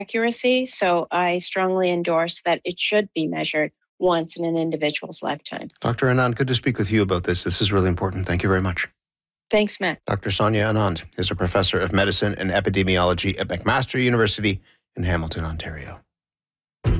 accuracy. So I strongly endorse that it should be measured once in an individual's lifetime. Dr. Anand, good to speak with you about this. This is really important. Thank you very much. Thanks, Matt. Dr. Sonia Anand is a professor of medicine and epidemiology at McMaster University in Hamilton, Ontario.